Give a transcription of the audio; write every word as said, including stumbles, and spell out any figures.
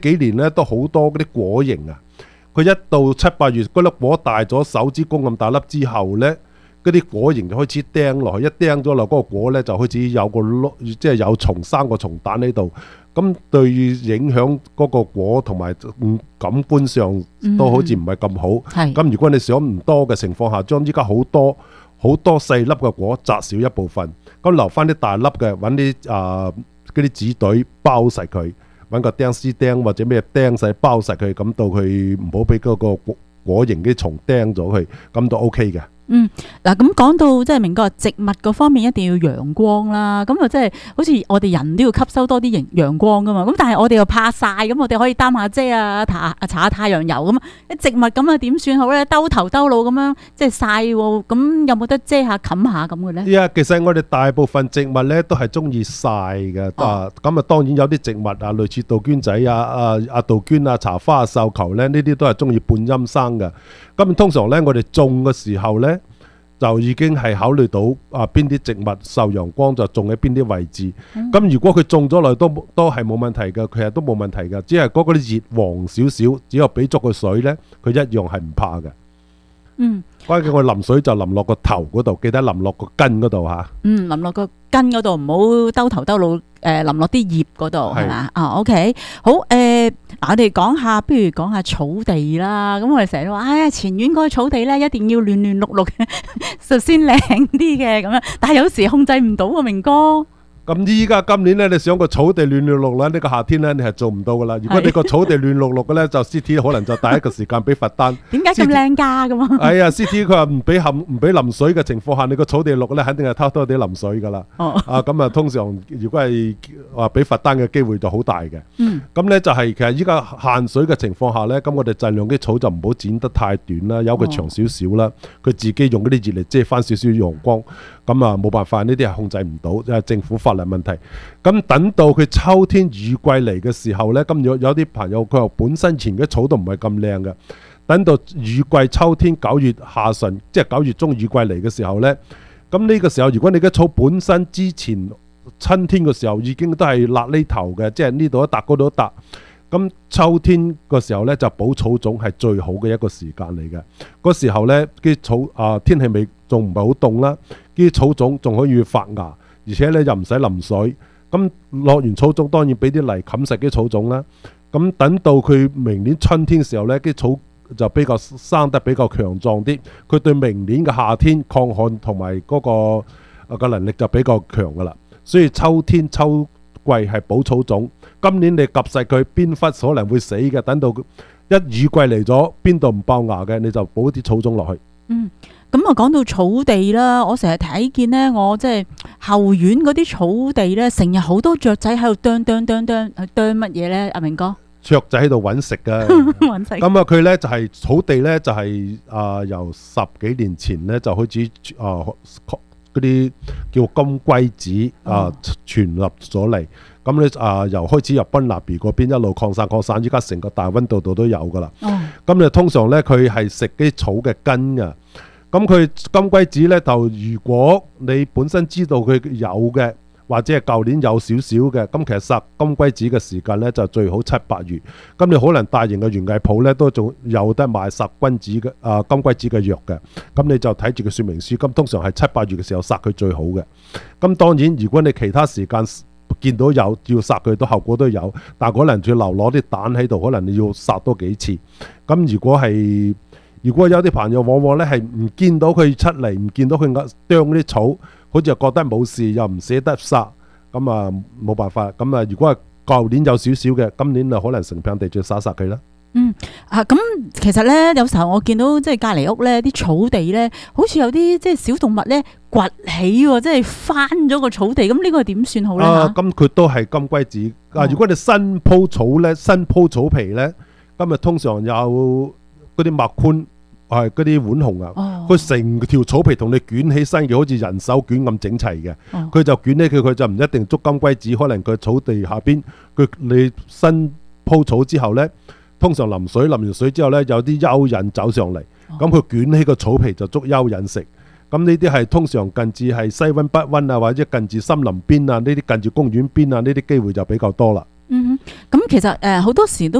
幾年咧都好多嗰啲果蠅啊，佢一到七八月嗰粒果大咗手指公咁大粒之後咧，嗰啲果蠅就開始釘落去，一釘咗落嗰個果咧就開始有個碌，即係有蟲生個蟲蛋喺度。咁對影響嗰個果同埋感官上都好似唔係咁好。咁、嗯、如果你想唔多嘅情況下，將依家好多好多細粒嘅果摘少一部分，咁留翻啲大粒嘅，揾啲啊嗰啲紙袋包實佢，揾個釘絲釘或者咩釘細包實佢，咁到佢唔好俾嗰個果果蠅啲蟲釘咗佢，咁都 OK 嘅。 嗯，嗱咁講到即係明哥植物嗰方面一定要陽光啦，咁啊即係好似我哋人都要吸收多啲陽陽光噶嘛，咁但係我哋又怕曬，咁我哋可以擔下遮啊，搽搽下太陽油咁啊，啲植物咁啊點算好咧？兜頭兜路咁樣即係曬喎，咁有冇得遮下冚下咁嘅咧？啊， 其實我哋大部分植物咧都係中意曬嘅，啊咁啊當然有啲植物啊，類似杜鵑仔啊、啊啊杜鵑啊、茶花啊、繡球咧，呢啲都係中意半陰生嘅。咁通常咧我哋種嘅時候咧，就已經係考慮到啊邊啲植物受陽光就種喺邊啲位置。咁、嗯、如果佢種咗落都都係冇問題嘅，其實都冇問題嘅，只係嗰個啲熱黃少少，只有俾足個水咧，佢一樣係唔怕嘅。嗯，關鍵我淋水就淋落個頭嗰度，記得淋落個根嗰度嚇。嗯， 淋落個根嗰度，唔好兜頭兜路。誒、呃，淋落啲葉嗰度係嘛？啊 ，OK， 好誒，嗱、呃，我哋講下，不如講下草地啦。咁我哋成日都話，哎呀，前院嗰個草地咧，一定要嫩嫩綠綠嘅，就先靚啲嘅咁樣。但係有時控制唔到啊，明哥。 咁依家今年咧，你想個草地嫩嫩綠綠咧，呢個夏天咧，你係做唔到噶啦。如果你個草地嫩綠綠嘅咧，就 C T 可能就第一個時間俾罰單。 點解咁靚㗎咁啊？係啊 ，C T 佢話唔俾冚唔俾淋水嘅情況下，你個草地綠咧，肯定係偷偷地淋水噶啦。哦。啊，咁啊，通常如果係話俾罰單嘅機會就好大嘅。嗯。咁咧就係其實依家限水嘅情況下咧，咁我哋盡量啲草就唔好剪得太短啦，由佢長少少啦，佢、哦、自己用嗰啲熱嚟遮翻少少陽光。咁啊冇辦法，呢啲係控制唔到，即係政府法律問題。咁等到佢秋天雨季嚟嘅時候呢，咁有有啲朋友佢話本身前嘅草都唔係咁靚嘅，等到雨季秋天九月下旬，即係九月中雨季嚟嘅時候呢，咁呢個時候如果你嘅草本身之前春天嘅時候已經都係辣呢頭嘅，即係呢度一笪嗰度一笪，咁秋天個時候呢，就補草種係最好嘅一個時間嚟嘅。嗰時候呢，啲草啊天氣未仲唔係好凍啦，啲草種仲可以發芽，而且咧又唔使淋水。咁落完草種當然俾啲泥冚實啲草種啦。咁等到佢明年春天嘅時候咧，啲草就比較生得比較強壯啲，佢對明年嘅夏天抗旱同埋嗰個個能力就比較強噶啦。所以秋天秋季係補草種。今年你夾實佢邊忽可能會死嘅，等到一雨季嚟咗，邊度唔爆芽嘅，你就補啲草種落去。 嗯。咁啊，講到草地啦，我成日睇見咧，我即係後院嗰啲草地咧，成日好多雀仔喺度啄啄啄啄，係啄乜嘢咧？阿明哥， 雀仔喺度揾食噶，揾食。咁啊，佢咧就係草地咧，就係啊由十幾年前咧就開始啊嗰啲叫金龜子啊傳入咗嚟，咁咧啊由開始由賓納比嗰邊一路擴散擴散，依家成個大溫度度都有噶啦。咁咧通常咧佢係食啲草嘅根噶。咁佢金龜子咧，就如果你本身知道佢有嘅，或者係舊年有少少嘅，咁其實殺金龜子嘅時間咧就最好七八月。咁你可能大型嘅園藝鋪咧都仲有得賣殺君子嘅啊金龜子嘅藥嘅。咁你就睇住個說明書，咁通常係七八月嘅時候殺佢最好嘅。咁當然如果你其他時間見到有要殺佢，都後果都有，但可能要留攞啲蛋喺度，可能你要殺多幾次。咁如果係如果有啲朋友往往咧係唔見到佢出嚟，唔見到佢啄啲草，好似又覺得冇事，又唔捨得殺，咁啊冇辦法。咁啊，如果係舊年有少少嘅，今年啊可能成片地再殺殺佢啦。 嗯啊，咁其實咧，有時候我見到即係隔離屋咧啲草地咧，好似有啲即係小動物咧崛起喎，即係翻咗個草地，咁呢個點算好咧？啊， 咁佢都係金龜子啊！如果你新鋪草咧，新鋪草皮咧，今日通常有嗰啲麥寬係嗰啲浣熊啊，佢成條草皮同你捲起身嘅，好似人手捲咁整齊嘅。佢、哦、就捲起佢，佢就唔一定捉金龜子，可能佢草地下邊佢你新鋪草之後呢，通常淋水淋完水之後呢，有啲蚯蚓走上嚟，咁佢捲起個草皮就捉蚯蚓食。咁呢啲係通常近住係西溫北溫啊，或者近住森林邊啊，呢啲近住公園邊啊，呢啲機會就比較多啦。 嗯哼，咁其實誒好多時都